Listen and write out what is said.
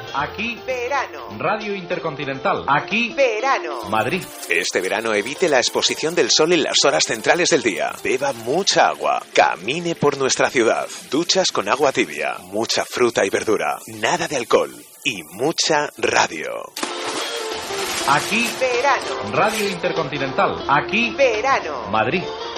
Aquí, verano. Radio Intercontinental. Aquí, verano. Madrid. Este verano evite la exposición del sol en las horas centrales del día. Beba mucha agua. Camine por nuestra ciudad. Duchas con agua tibia. Mucha fruta y verdura. Nada de alcohol. Y mucha radio. Aquí, verano. Radio Intercontinental. Aquí, verano. Madrid.